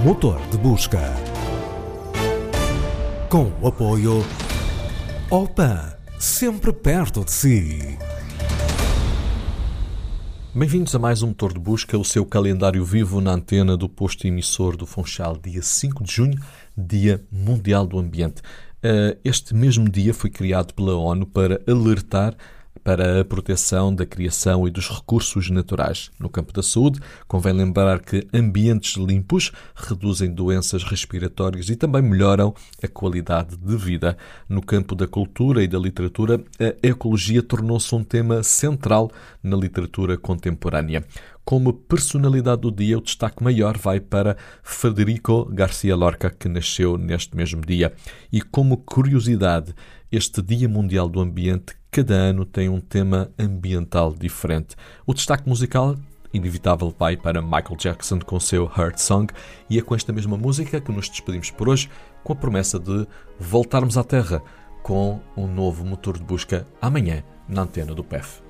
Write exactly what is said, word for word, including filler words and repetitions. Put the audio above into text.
Motor de busca. Com o apoio Opan, sempre perto de si. Bem-vindos a mais um Motor de Busca, o seu calendário vivo na antena do posto emissor do Funchal, dia cinco de junho, Dia Mundial do Ambiente. Este mesmo dia foi criado pela ONU para alertar para a proteção da criação e dos recursos naturais. No campo da saúde, convém lembrar que ambientes limpos reduzem doenças respiratórias e também melhoram a qualidade de vida. No campo da cultura e da literatura, a ecologia tornou-se um tema central na literatura contemporânea. Como personalidade do dia, o destaque maior vai para Federico García Lorca, que nasceu neste mesmo dia. E como curiosidade, este Dia Mundial do Ambiente cada ano tem um tema ambiental diferente. O destaque musical inevitável vai para Michael Jackson com o seu Heart Song, e é com esta mesma música que nos despedimos por hoje, com a promessa de voltarmos à Terra com um novo motor de busca amanhã na antena do P E F.